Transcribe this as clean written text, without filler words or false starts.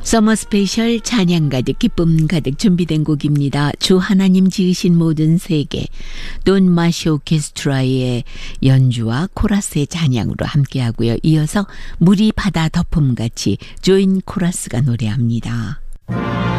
서머 스페셜 찬양 가득 기쁨 가득 준비된 곡입니다. 주 하나님 지으신 모든 세계 돈 마시 오케스트라의 연주와 코러스의 찬양으로 함께하고요. 이어서 물이 바다 덮음같이 조인 코러스가 노래합니다.